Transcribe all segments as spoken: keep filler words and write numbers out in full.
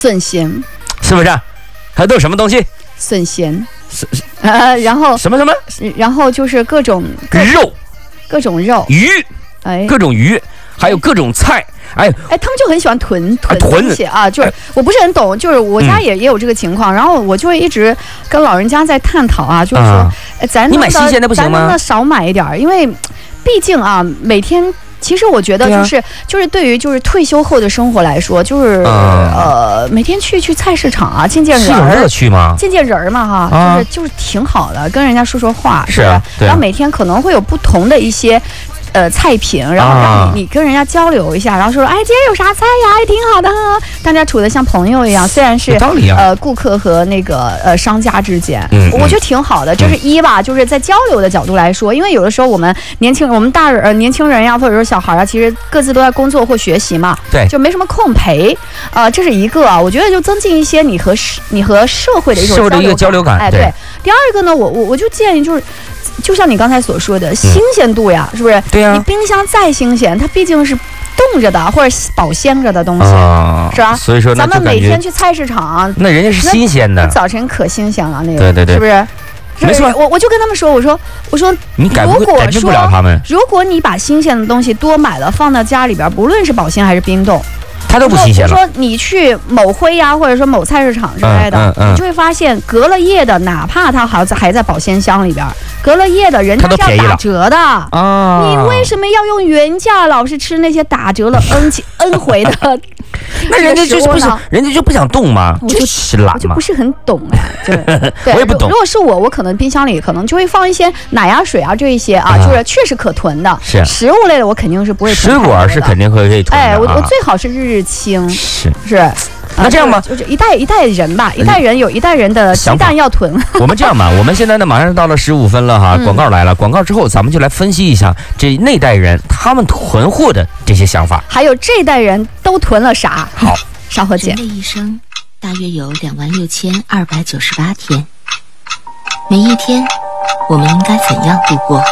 笋咸， 是不是？还都有什么东西？ 笋咸， 是呃，然后什么什么？ 然后就是各种各肉， 各种肉， 鱼， 哎， 各种鱼，还有各种菜。哎哎，他们就很喜欢囤囤囤东西啊，就是我不是很懂，就是我家也、嗯、也有这个情况，然后我就会一直跟老人家在探讨啊，就是说，啊、咱能不能你买新鲜的不行吗？ 咱能不能少买一点？因为毕竟啊，每天。其实我觉得就是、啊、就是对于就是退休后的生活来说，就是、嗯、呃每天去去菜市场啊，见见人， 是有乐趣吗？ 见见人嘛哈，啊、就是就是挺好的，跟人家说说话， 是啊， 对，然后每天可能会有不同的一些。呃，菜品，然后让你、啊、你跟人家交流一下，然后说，哎，今天有啥菜呀？也挺好的哈，大家处得像朋友一样，虽然是道理啊， 呃顾客和那个呃商家之间， 嗯， 我觉得挺好的。这是一吧，就是在交流的角度来说，因为有的时候我们年轻我们大人呃年轻人呀，或者说小孩啊，其实各自都在工作或学习嘛， 对， 就没什么空陪，呃，这是一个啊，我觉得就增进一些你和你和社会的一种社会的一个交流感， 哎，对。第二个呢，我我我就建议就是。就像你刚才所说的，新鲜度呀，嗯、是不是？ 对呀、啊。 你冰箱再新鲜，它毕竟是冻着的或者保鲜着的东西， 啊、 是吧？ 所以说， 咱们每天去菜市场， 那人家是新鲜的， 早晨可新鲜了，那个， 对对对， 是不是？ 没错， 我我就跟他们说，我说我说， 你改不如果改变不了他们。 如果你把新鲜的东西多买了，放到家里边，不论是保鲜还是冰冻。 它都不新鲜了。 我说你去某辉呀、啊，或者说某菜市场之类的， 嗯嗯嗯、 你就会发现隔了夜的，哪怕它还在还在保鲜箱里边，隔了夜的人家是要打折的啊！你为什么要用原价老是吃那些打折了 n 恩回的？ 那人家就是不是，人家就不想动吗？ 我就吃懒嘛， 我就不是很懂哎，对， 我也不懂。 如果是我，我可能冰箱里可能就会放一些奶呀、水啊这一些啊，就是确实可囤的。 是食物类的，我肯定是不会囤。 水果是肯定会可以囤的。 哎，我我最好是日日清。 是是。 那这样吧， 就是一代一代人吧，一代人有一代人的鸡蛋要囤。 我们这样吧，我们现在呢马上到了十五分了哈，广告来了，广告之后咱们就来分析一下这那代人他们囤货的这些想法， 还有这代人都囤了啥。 好， 稍后见。 人的一生大约有两万六千二百九十八天，每一天我们应该怎样度过？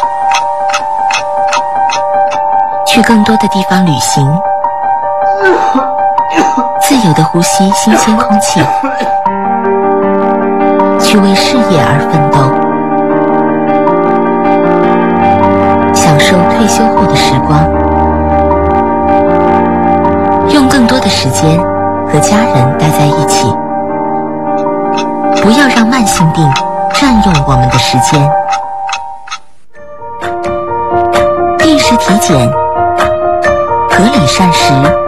去更多的地方旅行。自由地呼吸新鲜空气，去为事业而奋斗，享受退休后的时光，用更多的时间和家人待在一起，不要让慢性病占用我们的时间。定时体检，合理膳食。